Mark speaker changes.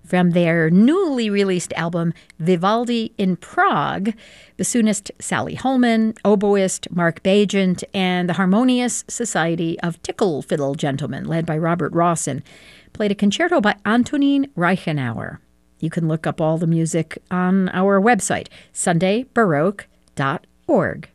Speaker 1: From their newly released album, Vivaldi in Prague, bassoonist Sally Holman, oboist Mark Bagent, and the Harmonious Society of Tickle Fiddle Gentlemen, led by Robert Rawson, played a concerto by Antonin Reichenauer. You can look up all the music on our website, sundaybaroque.org.